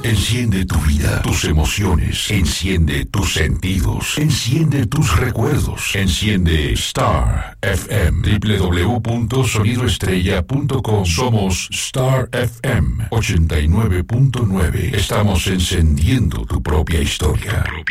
Enciende tu vida, tus emociones. Enciende tus sentidos. Enciende tus recuerdos. Enciende Star FM. www.sonidoestrella.com. Somos Star FM 89.9. Estamos encendiendo tu propia historia.